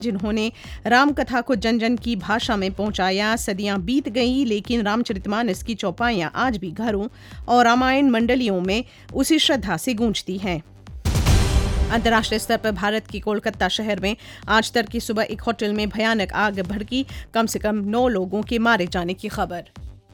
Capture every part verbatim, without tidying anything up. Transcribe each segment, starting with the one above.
जिन्होंने राम कथा को जन जन की भाषा में पहुंचाया। सदियां बीत गई लेकिन रामचरितमानस की चौपाइयां आज भी घरों और रामायण मंडलियों में उसी श्रद्धा से गूंजती हैं। अंतर्राष्ट्रीय स्तर पर भारत के कोलकाता शहर में आज तड़के सुबह एक होटल में भयानक आग भड़की। कम से कम नौ लोगों के मारे जाने की खबर।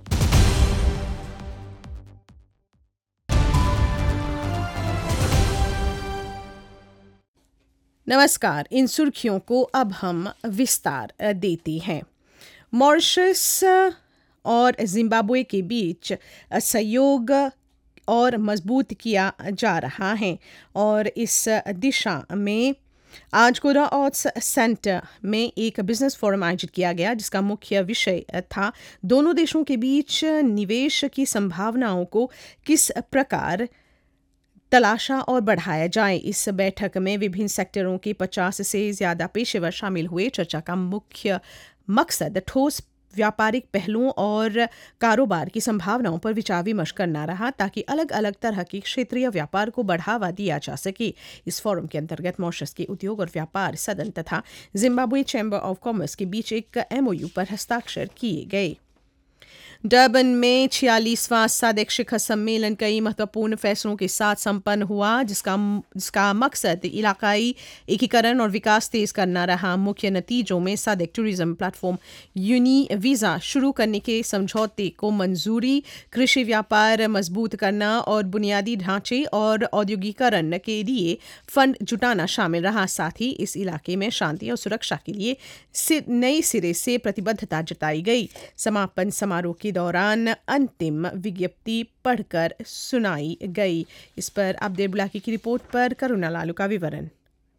नमस्कार, इन सुर्खियों को अब हम विस्तार देते हैं। मॉरिशस और जिम्बाब्वे के बीच सहयोग और मजबूत किया जा रहा है और इस दिशा में आज कोराओट्स सेंटर में एक बिजनेस फोरम आयोजित किया गया, जिसका मुख्य विषय था दोनों देशों के बीच निवेश की संभावनाओं को किस प्रकार तलाशा और बढ़ाया जाए। इस बैठक में विभिन्न सेक्टरों के पचास से ज़्यादा पेशेवर शामिल हुए। चर्चा का मुख्य मकसद ठोस व्यापारिक पहलुओं और कारोबार की संभावनाओं पर विचार विमर्श करना रहा, ताकि अलग अलग तरह के क्षेत्रीय व्यापार को बढ़ावा दिया जा सके। इस फोरम के अंतर्गत मॉरिशस के उद्योग और व्यापार सदन तथा जिम्बाब्वे चैम्बर ऑफ कॉमर्स के बीच एक एमओयू पर हस्ताक्षर किए गए। डर्बन में छियालीसवां सादेक शिखर सम्मेलन कई महत्वपूर्ण फैसलों के साथ संपन्न हुआ, जिसका जिसका मकसद इलाकाई एकीकरण और विकास तेज करना रहा। मुख्य नतीजों में Sadek tourism platform uni visa शुरू करने के समझौते को मंजूरी, कृषि व्यापार मजबूत करना और बुनियादी ढांचे और औद्योगिकरण के लिए फंड जुटाना शामिल रहा। साथ ही इस इलाके में शांति और सुरक्षा के लिए नए सिरे से प्रतिबद्धता जताई गई। समापन समारोह के दौरान अंतिम विज्ञप्ति पढ़कर सुनाई गई। इस पर अब्दुल बुलाकी की रिपोर्ट पर करुणा लालू का विवरण।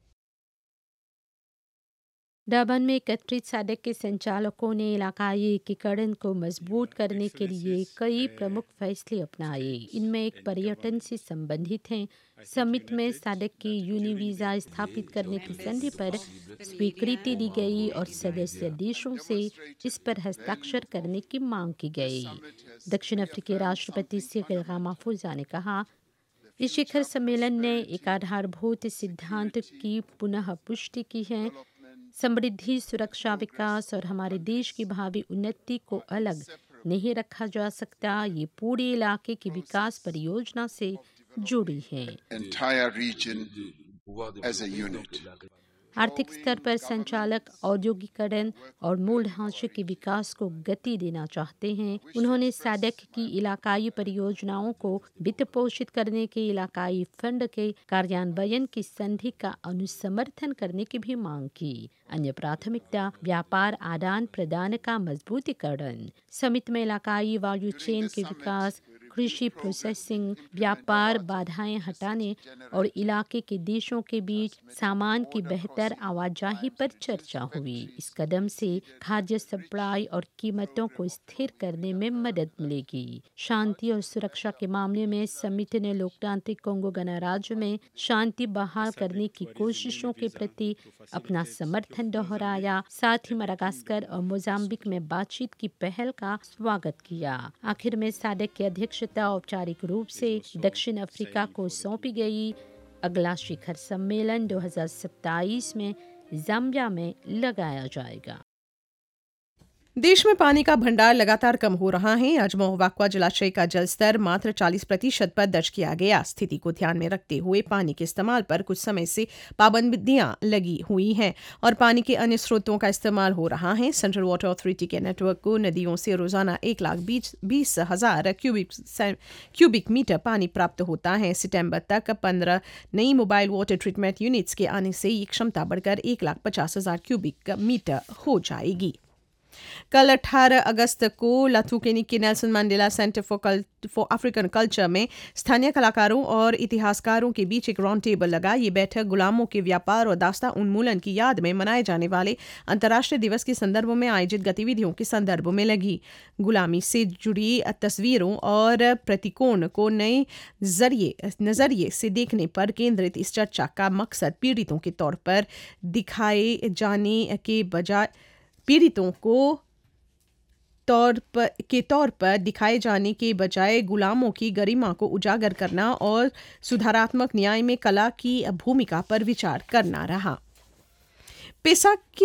डर्बन में एकत्रित सादेक के संचालकों ने इलाकाई एकीकरण को मजबूत करने के लिए कई प्रमुख फैसले अपनाए। इनमें एक पर्यटन से संबंधित हैं। समिट में सादेक की यूनी वीज़ा स्थापित करने की संधि पर स्वीकृति दी गई और सदस्य देशों से इस पर हस्ताक्षर करने की मांग की गई। दक्षिण अफ्रीकी राष्ट्रपति सिरिल रामाफोसा ने कहा, इस शिखर सम्मेलन ने एक आधारभूत सिद्धांत की पुनः पुष्टि की है। समृद्धि, सुरक्षा, विकास और हमारे देश की भावी उन्नति को अलग नहीं रखा जा सकता। ये पूरे इलाके की विकास परियोजना से जुड़ी है। आर्थिक स्तर पर संचालक औद्योगिकरण और मूल ढांचे के विकास को गति देना चाहते हैं। उन्होंने सादेक की इलाकाई परियोजनाओं को वित्त पोषित करने के इलाकाई फंड के कार्यान्वयन की संधि का अनुसमर्थन करने की भी मांग की। अन्य प्राथमिकता व्यापार आदान प्रदान का मजबूतीकरण। समिट में इलाकाई वायु चेन के विकास, कृषि प्रोसेसिंग, व्यापार बाधाएं हटाने और इलाके के देशों के बीच सामान की बेहतर आवाजाही पर चर्चा हुई। इस कदम से खाद्य सप्लाई और कीमतों को स्थिर करने में मदद मिलेगी। शांति और सुरक्षा के मामले में समिट ने लोकतांत्रिक कोंगो गणराज्य में शांति बहाल करने की कोशिशों के प्रति अपना समर्थन दोहराया। साथ ही मडागास्कर और मोजाम्बिक में बातचीत की पहल का स्वागत किया। आखिर में सादेक के अध्यक्ष औपचारिक रूप से दक्षिण अफ्रीका को सौंपी गई। अगला शिखर सम्मेलन दो हज़ार सत्ताईस में ज़ाम्बिया में लगाया जाएगा। देश में पानी का भंडार लगातार कम हो रहा है। आज मोहवाकवा जलाशय का जलस्तर मात्र चालीस प्रतिशत पर दर्ज किया गया। स्थिति को ध्यान में रखते हुए पानी के इस्तेमाल पर कुछ समय से पाबंदियां लगी हुई हैं और पानी के अन्य स्रोतों का इस्तेमाल हो रहा है। सेंट्रल वाटर अथॉरिटी के नेटवर्क को नदियों से रोजाना एक लाख बीस हजार क्यूबिक क्यूबिक मीटर पानी प्राप्त होता है। सितंबर तक पंद्रह नई मोबाइल वाटर ट्रीटमेंट यूनिट्स के आने से ये क्षमता बढ़कर एक लाख पचास हजार क्यूबिक मीटर हो जाएगी। कल अठारह अगस्त को लाथुकेनी के नेल्सन मंडेला सेंटर फॉर कल फॉर अफ्रीकन कल्चर में स्थानीय कलाकारों और इतिहासकारों के बीच एक राउंड टेबल लगा। ये बैठक गुलामों के व्यापार और दास्ता उन्मूलन की याद में मनाए जाने वाले अंतर्राष्ट्रीय दिवस के संदर्भ में आयोजित गतिविधियों के संदर्भ में लगी। गुलामी से जुड़ी तस्वीरों और प्रतीकों को नए जरिए नजरिए से देखने पर केंद्रित इस चर्चा का मकसद पीड़ितों के तौर पर दिखाए जाने के बजाय पीड़ितों को तौर पर के तौर पर दिखाए जाने के बजाय गुलामों की गरिमा को उजागर करना और सुधारात्मक न्याय में कला की भूमिका पर विचार करना रहा। पेसा की